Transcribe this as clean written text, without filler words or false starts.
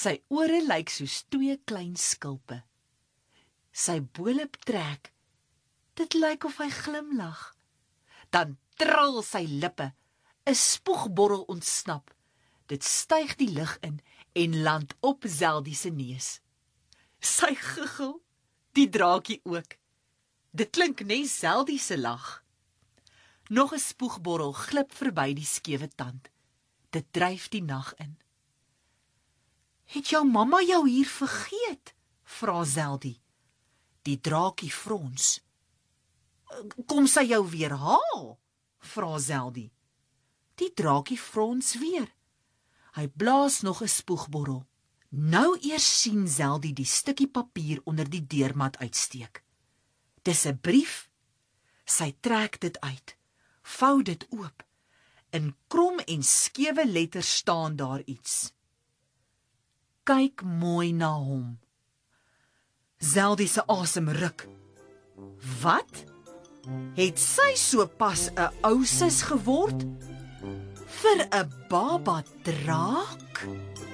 Sy ore lyk soos 2 klein skulpe. Sy bolop trek, dit lyk of hy glimlag. Dan trill sy lippe, 'n spoegborrel ontsnap. Dit styg die lug in en land op Zeldie se neus. Sy giggel, die draakie ook. Dit klink nes Zeldie se lag. Nog 'n spoegborrel glip verby die skewe tand. Dit dryf die nag in. Het jou mamma jou hier vergeet? Vra Zeldie. Die draakie frons. Kom sy jou weer haal? Vra Zeldie. Die draakie frons weer. Hy blaas nog 'n spoegborrel. Nou eers sien Zeldie die stukkie papier onder die deurmat uitsteek. Dis 'n brief. Sy trek dit uit, vou dit oop. In krom en skewe letters staan daar iets. Kyk mooi na hom. Zeldie se asem ruk. Wat? Het sy so pas 'n ou sis geword? Vir 'n baba draak?